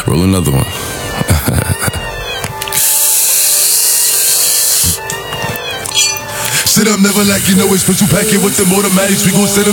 Roll another one. Sit up, never like you know it's special packet with them automatics. We gon' set them